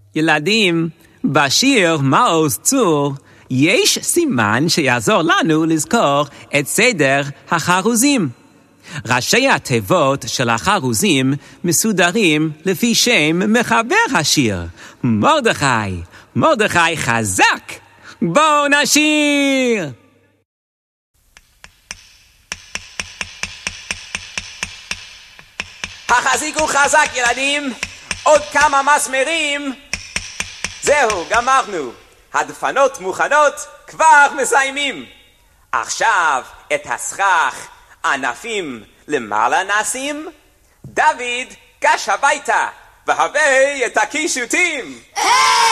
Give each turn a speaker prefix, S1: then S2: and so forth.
S1: ילדים, בשיר מעוז צור יש סימן שיעזור לנו לזכור את סדר החרוזים. ראשי התיבות של החרוזים מסודרים לפי שם מחבר השיר, מרדכי. מרדכי חזק! בואו נשיר! החזיקו חזק ילדים, עוד כמה מסמרים. זהו, גמרנו. הדפנות מוכנות, כבר מסיימים. עכשיו את הסכך ענפים למעלה נשים. דוד גש הביתה והבא את הקישוטים.